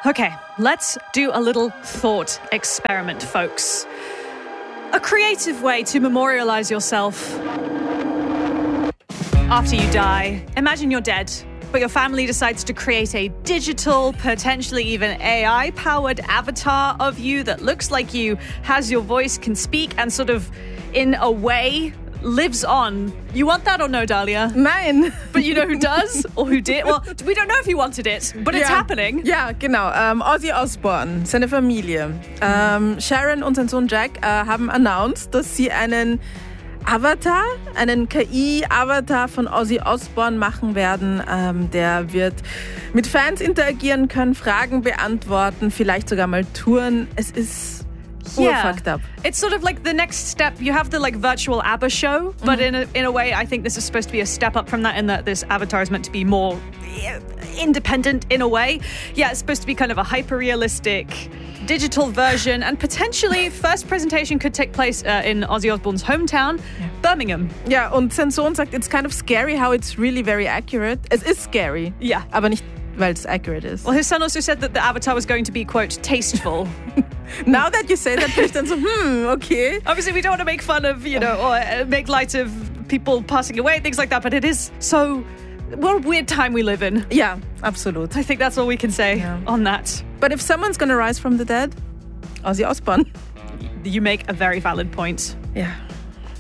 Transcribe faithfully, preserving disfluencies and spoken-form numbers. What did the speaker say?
Okay, let's do a little thought experiment, folks. A creative way to memorialize yourself after you die. Imagine you're dead, but your family decides to create a digital, potentially even A I-powered avatar of you that looks like you, has your voice, can speak, and sort of, in a way, lives on. You want that or no, Dalia? Nein. But you know who does? Or who did? Well, we don't know if he wanted it, but it's ja. happening. Ja, genau. Ähm, Ozzy Osbourne, seine Familie, ähm, Sharon und sein Sohn Jack äh, haben announced, dass sie einen Avatar, einen K I-Avatar von Ozzy Osbourne machen werden. Ähm, der wird mit Fans interagieren können, Fragen beantworten, vielleicht sogar mal touren. Es ist Yeah. fucked up. It's sort of like the next step. You have the like virtual ABBA show, but mm-hmm. in a, in a way, I think this is supposed to be a step up from that, in that this avatar is meant to be more independent in a way. Yeah, it's supposed to be kind of a hyper-realistic digital version, and potentially first presentation could take place uh, in Ozzy Osbourne's hometown, yeah. Birmingham. Ja, und sein Sohn sagt, it's kind of scary how it's really very accurate. Es ist scary. Ja. Aber nicht, weil es accurate ist. Well, his son also said that the avatar was going to be, quote, tasteful. Now that you say that, bin ich dann so, hmm, okay. Obviously, we don't want to make fun of, you know, or uh, make light of people passing away, things like that, but it is so... What a weird time we live in. Ja, absolut. I think that's all we can say yeah. on that. But if someone's gonna rise from the dead, Ozzy Osbourne. You make a very valid point. Yeah.